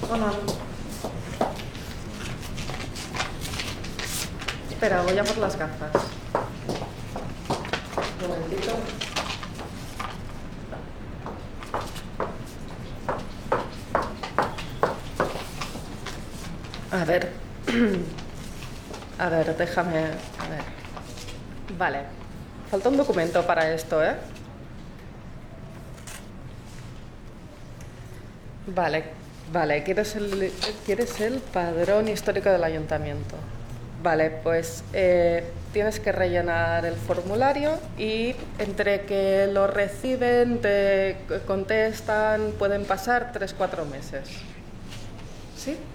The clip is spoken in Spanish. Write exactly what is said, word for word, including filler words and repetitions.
Hola. Espera, voy a por las gafas. Un momentito. A ver. A ver, déjame... A ver. Vale. Falta un documento para esto, ¿eh? Vale, vale. ¿Quieres el, ¿quieres el padrón histórico del ayuntamiento? Vale, pues eh, tienes que rellenar el formulario y entre que lo reciben, te contestan, pueden pasar tres cuatro meses. ¿Sí?